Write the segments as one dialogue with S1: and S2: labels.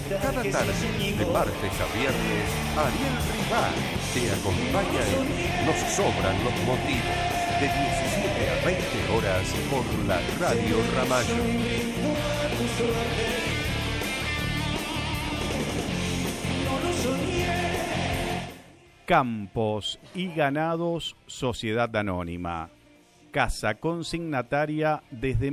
S1: Cada tarde, de martes a viernes, Ariel Rival te acompaña en Nos Sobran los Motivos, de 17 a 20 horas por la Radio Ramallo.
S2: Campos y Ganados Sociedad Anónima. Casa consignataria desde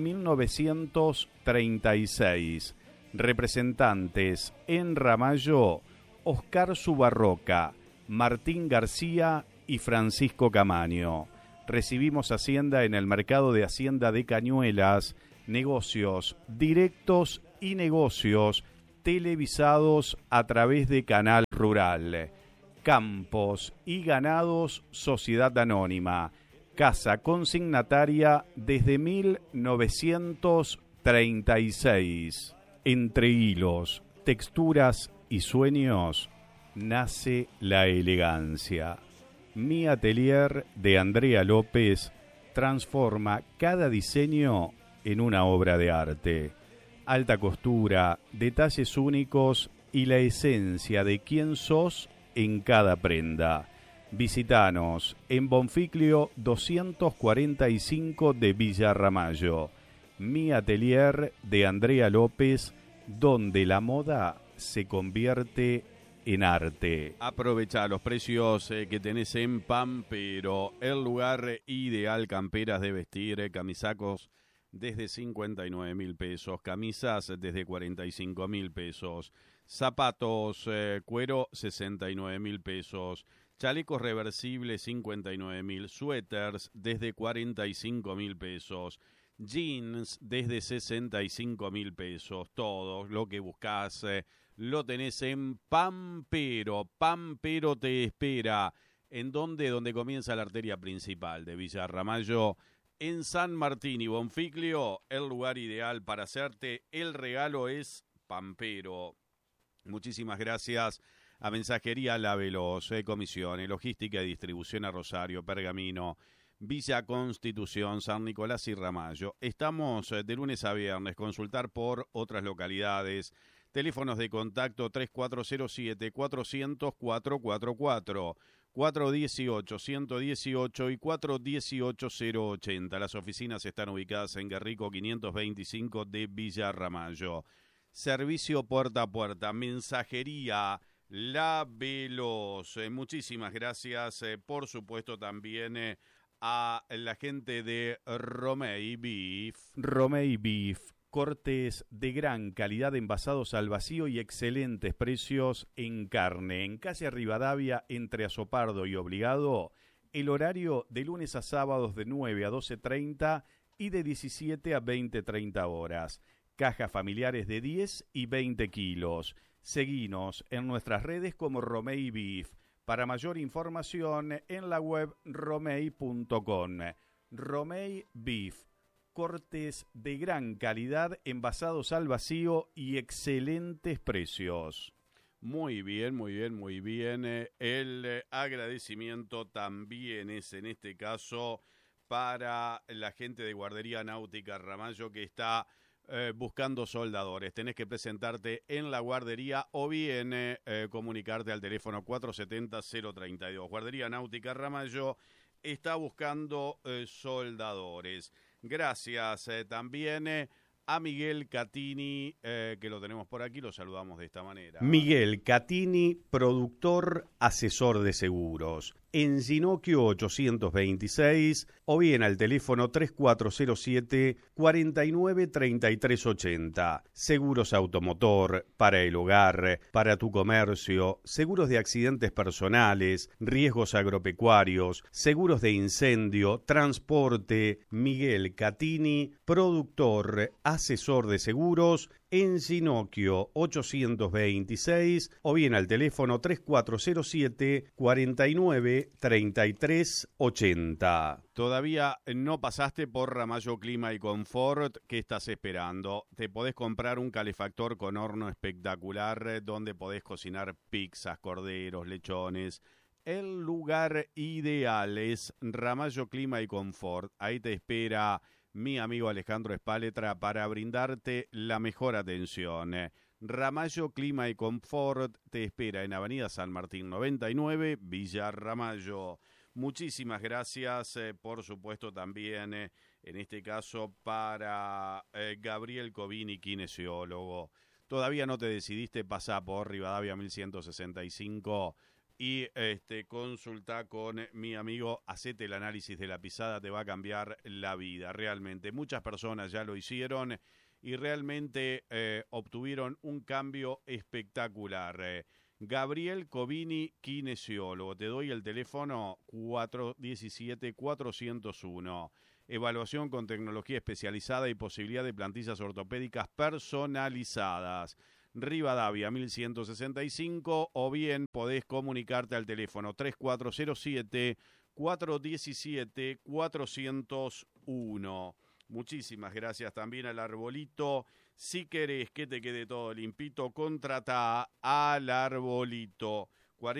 S2: 1936. Representantes en Ramallo, Oscar Subarroca, Martín García y Francisco Camaño. Recibimos Hacienda en el Mercado de Hacienda de Cañuelas, negocios directos y negocios televisados a través de Canal Rural. Campos y Ganados Sociedad Anónima. Casa consignataria desde 1936. Entre hilos, texturas y sueños, nace la elegancia. Mi atelier de Andrea López transforma cada diseño en una obra de arte. Alta costura, detalles únicos y la esencia de quién sos en cada prenda. Visítanos en Bonficlio 245 de Villa Ramallo. Mi atelier de Andrea López, donde la moda se convierte en arte. Aprovecha los precios que tenés en Pampero, el lugar ideal. Camperas de vestir, camisacos desde 59.000 pesos, camisas desde 45.000 pesos, zapatos cuero 69.000 pesos, chalecos reversibles 59.000, suéteres desde 45.000 pesos, jeans desde 65.000 pesos. Todo lo que buscas lo tenés en Pampero. Pampero te espera. ¿En dónde? Donde comienza la arteria principal de Villa Ramallo, en San Martín y Bonficlio. El lugar ideal para hacerte el regalo es Pampero. Muchísimas gracias a Mensajería La Veloz, comisiones, logística y distribución a Rosario, Pergamino, Villa Constitución, San Nicolás y Ramallo. Estamos de lunes a viernes. Consultar por otras localidades. Teléfonos de contacto 3407-400-444, 418-118 y 418-080. Las oficinas están ubicadas en Guerrico 525 de Villa Ramallo. Servicio puerta a puerta, Mensajería La Veloz. Muchísimas gracias, por supuesto, también a la gente de Romei Beef. Romei Beef, cortes de gran calidad envasados al vacío y excelentes precios en carne. En calle Rivadavia, entre Azopardo y Obligado, el horario de lunes a sábados de 9 a 12:30 y de 17 a 20:30 horas. Cajas familiares de 10 y 20 kilos. Seguinos en nuestras redes como Romei Beef. Para mayor información en la web romei.com. Romei Beef, cortes de gran calidad envasados al vacío y excelentes precios. Muy bien, muy bien, muy bien. El agradecimiento también es en este caso para la gente de Guardería Náutica Ramallo que está buscando soldadores. Tenés que presentarte en la guardería o bien comunicarte al teléfono 470-032. Guardería Náutica Ramallo está buscando soldadores. Gracias también a Miguel Catini, que lo tenemos por aquí, lo saludamos de esta manera. Miguel Catini, productor, asesor de seguros. En Ginocchio 826 o bien al teléfono 3407-493380. Seguros automotor, para el hogar, para tu comercio, seguros de accidentes personales, riesgos agropecuarios, seguros de incendio, transporte. Miguel Catini, productor, asesor de seguros, en Ginocchio 826 o bien al teléfono 3407-493380. Todavía no pasaste por Ramallo Clima y Confort. ¿Qué estás esperando? Te podés comprar un calefactor con horno espectacular donde podés cocinar pizzas, corderos, lechones. El lugar ideal es Ramallo Clima y Confort. Ahí te espera mi amigo Alejandro Espáletra para brindarte la mejor atención. Ramallo Clima y Confort te espera en Avenida San Martín 99, Villa Ramallo. Muchísimas gracias, por supuesto, también, en este caso, para Gabriel Covini, kinesiólogo. Todavía no te decidiste, pasá por Rivadavia 1165 y consulta con mi amigo, hacete el análisis de la pisada, te va a cambiar la vida, realmente. Muchas personas ya lo hicieron y realmente obtuvieron un cambio espectacular. Gabriel Covini, kinesiólogo. Te doy el teléfono 417-401. Evaluación con tecnología especializada y posibilidad de plantillas ortopédicas personalizadas. Rivadavia 1165 o bien podés comunicarte al teléfono 3407-417-401. Muchísimas gracias también al Arbolito. Si querés que te quede todo limpito, contratá al Arbolito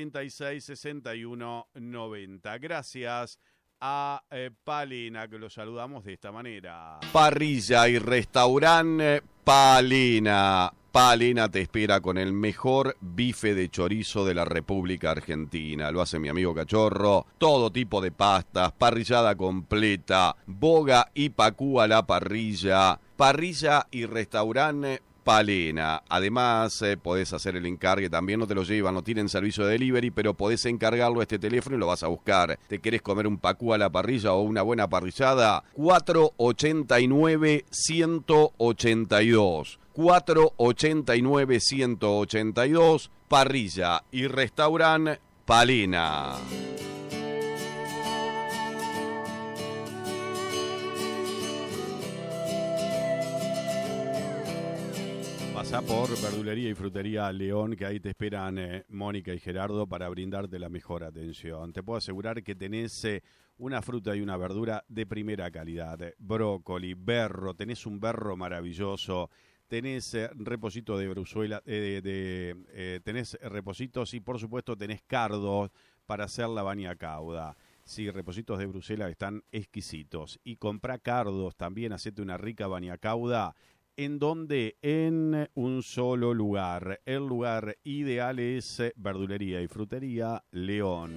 S2: 466190. Gracias a Palena, que lo saludamos de esta manera. Parrilla y restaurante Palena. Palena te espera con el mejor bife de chorizo de la República Argentina. Lo hace mi amigo Cachorro. Todo tipo de pastas, parrillada completa, boga y pacú a la parrilla. Parrilla y restaurante Palena. Además, podés hacer el encargue, también no te lo llevan, no tienen servicio de delivery, pero podés encargarlo a este teléfono y lo vas a buscar. ¿Te querés comer un pacú a la parrilla o una buena parrillada? 489-182. 489-182, Parrilla y Restaurante Palena. Pasá por Verdulería y Frutería León, que ahí te esperan Mónica y Gerardo para brindarte la mejor atención. Te puedo asegurar que tenés una fruta y una verdura de primera calidad. Brócoli, berro, tenés un berro maravilloso. Tenés reposito de Bruzuela, tenés repositos y por supuesto tenés cardos para hacer la baña cauda. Sí, repositos de Bruselas están exquisitos. Y comprá cardos, también hacete una rica baña cauda. ¿En dónde? En un solo lugar. El lugar ideal es Verdulería y Frutería León.